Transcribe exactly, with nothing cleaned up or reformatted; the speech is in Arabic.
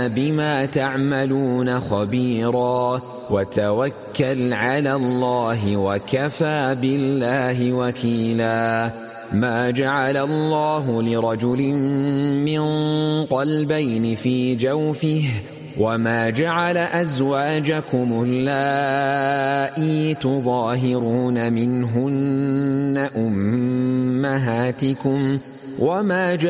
بما تعملون خبيرا وتوكل على الله وكفى بالله وكيلا ما جعل الله لرجل من قلبين في جوفه وما جعل أزواجكم اللائي تظاهرون منهن أمهاتكم وما جعل